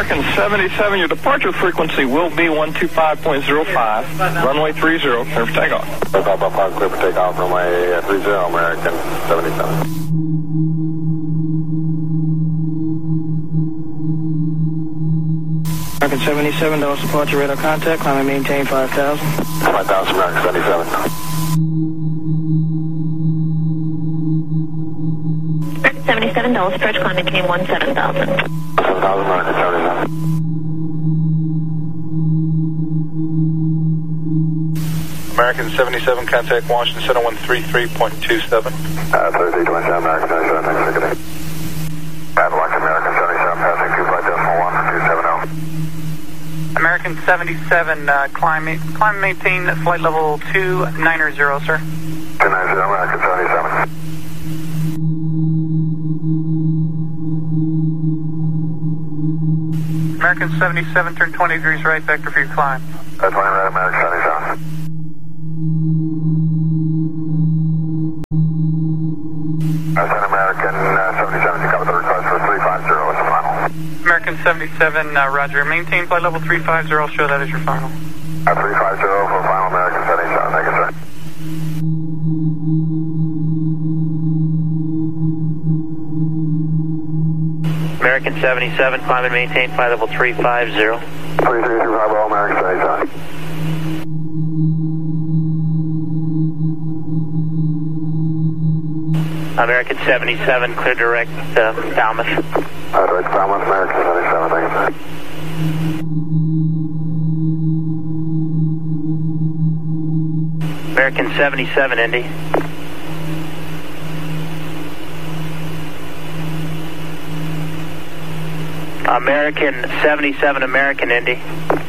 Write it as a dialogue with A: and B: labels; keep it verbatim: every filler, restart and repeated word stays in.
A: American seventy-seven, your departure frequency will be one two five point zero five, runway three zero, clear for takeoff.
B: Takeoff, five, clear for takeoff, runway three zero, American seventy-seven.
C: American seventy-seven, Dallas departure radar contact, climb and maintain five thousand.
B: five thousand, American seventy-seven.
D: American seventy-seven, Dallas approach, climb maintain one seven thousand.
B: seven thousand, American seventy-seven.
E: American seventy-seven, contact Washington Center one three three point two seven.
B: Uh, thirty-three twenty-seven, American seventy-seven, thanks for good day. Avalanche, American seventy-seven, passing two flight decimal one two seven zero.
F: American seventy-seven, uh, climb, climb and maintain flight level two nine zero, sir.
B: two nine zero, American seventy-seven.
F: American seventy-seven, turn twenty degrees right, vector for your climb.
B: Uh, twenty right, American seventy-seven. Uh, ten American uh, seventy-seven, you cover the request for three five zero as the final.
F: American seventy-seven, uh, roger. Maintain flight level three five zero, show that as your final.
B: Uh, three five zero for final, American seventy-seven, thank you, sir.
G: American seventy-seven, climb and maintain flight level three five zero.
B: three three two five zero, American seventy-seven.
G: American seventy-seven, clear direct uh, Falmouth.
B: Uh, direct Falmouth, American seventy-seven, thank you, sir.
G: American seventy-seven, Indy. American seventy-seven, American Indy.